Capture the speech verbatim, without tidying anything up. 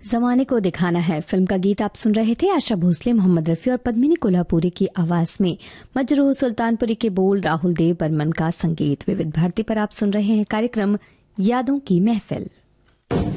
जमाने को दिखाना है फिल्म का गीत आप सुन रहे थे। आशा भोसले, मोहम्मद रफी और पद्मिनी कोल्हापुरी की आवाज में मजरूह सुल्तानपुरी के बोल, राहुल देव बर्मन का संगीत। विविध भारती पर आप सुन रहे हैं कार्यक्रम यादों की महफिल।